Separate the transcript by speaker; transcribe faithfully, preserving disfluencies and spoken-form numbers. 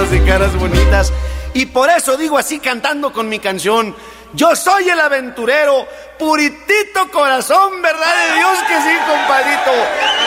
Speaker 1: ojos y caras bonitas. Y por eso digo así cantando con mi canción: yo soy el aventurero, puritito corazón, verdad de Dios que sí, compadrito.